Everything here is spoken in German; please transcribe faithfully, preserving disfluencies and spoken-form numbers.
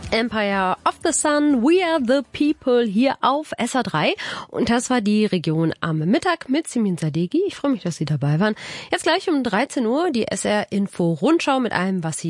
Empire of the Sun, We Are the People hier auf S R drei. Und das war die Region am Mittag mit Simin Sadeghi. Ich freue mich, dass Sie dabei waren. Jetzt gleich um dreizehn Uhr die S R Info Rundschau mit allem, was Sie